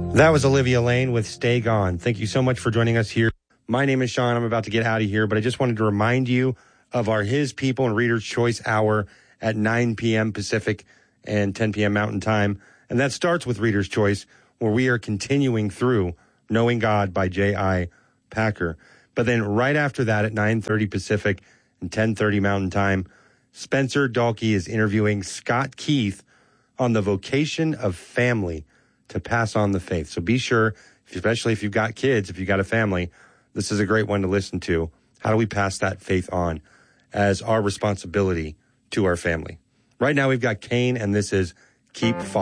That was Olivia Lane with Stay Gone. Thank you so much for joining us here. My name is Sean. I'm about to get out of here, but I just wanted to remind you of our His People and Reader's Choice Hour at 9 p.m. Pacific and 10 p.m. Mountain Time. And that starts with Reader's Choice, where we are continuing through Knowing God by J.I. Packer. But then right after that at 9:30 Pacific and 10:30 Mountain Time, Spencer Dalkey is interviewing Scott Keith on the vocation of family to pass on the faith. So be sure, especially if you've got kids, if you've got a family, this is a great one to listen to. How do we pass that faith on as our responsibility to our family? Right now we've got Kane, and this is Keep Falling.